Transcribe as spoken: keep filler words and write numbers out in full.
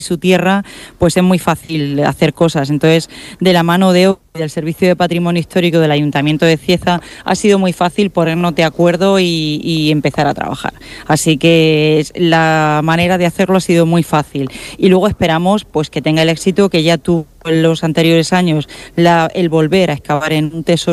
su tierra, pues es muy fácil hacer cosas. Entonces, de la mano de del Servicio de Patrimonio Histórico del Ayuntamiento de Cieza, ha sido muy fácil ponernos de acuerdo y, y empezar a trabajar. Así que la manera de hacerlo ha sido muy fácil. Y luego esperamos pues que tenga el éxito que ya tuvo en los anteriores años, la, el volver a excavar en un tesoro